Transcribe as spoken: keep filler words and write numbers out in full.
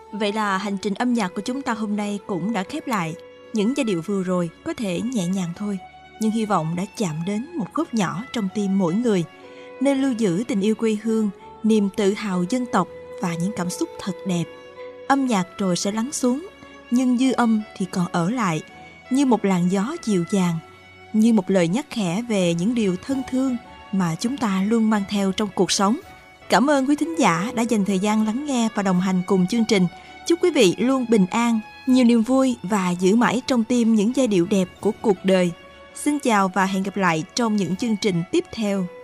Vậy là hành trình âm nhạc của chúng ta hôm nay cũng đã khép lại. Những giai điệu vừa rồi có thể nhẹ nhàng thôi, nhưng hy vọng đã chạm đến một góc nhỏ trong tim mỗi người, nơi lưu giữ tình yêu quê hương, niềm tự hào dân tộc và những cảm xúc thật đẹp. Âm nhạc rồi sẽ lắng xuống, nhưng dư âm thì còn ở lại, như một làn gió dịu dàng, như một lời nhắc khẽ về những điều thân thương mà chúng ta luôn mang theo trong cuộc sống. Cảm ơn quý thính giả đã dành thời gian lắng nghe và đồng hành cùng chương trình. Chúc quý vị luôn bình an, nhiều niềm vui và giữ mãi trong tim những giai điệu đẹp của cuộc đời. Xin chào và hẹn gặp lại trong những chương trình tiếp theo.